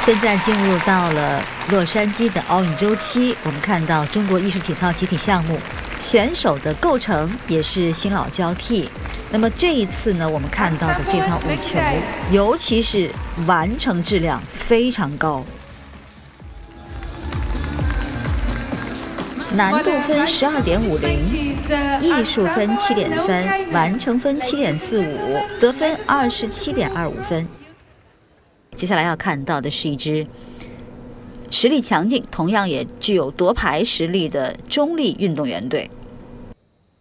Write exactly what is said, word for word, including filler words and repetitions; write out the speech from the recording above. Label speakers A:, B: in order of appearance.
A: 现在进入到了洛杉矶的奥运周期，我们看到中国艺术体操集体项目选手的构成也是新老交替。那么这一次呢，我们看到的这套舞球，尤其是完成质量非常高，难度分十二点五零，艺术分七点三，完成分七点四五，得分二十七点二五分。接下来要看到的是一支实力强劲，同样也具有夺牌实力的中立运动员队。